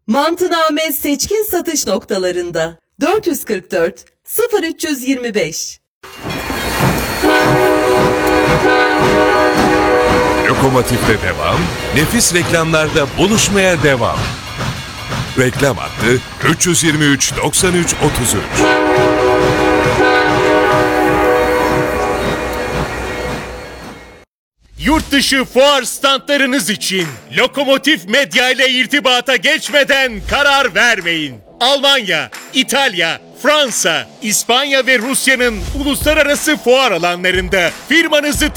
Mantıname seçkin satış noktalarında 444 0325. Lokomotif'te devam, nefis reklamlarda buluşmaya devam. Reklam hattı 323 93 33. Yurt dışı fuar standlarınız için Lokomotif Medya ile irtibata geçmeden karar vermeyin. Almanya, İtalya, Fransa, İspanya ve Rusya'nın uluslararası fuar alanlarında firmanızı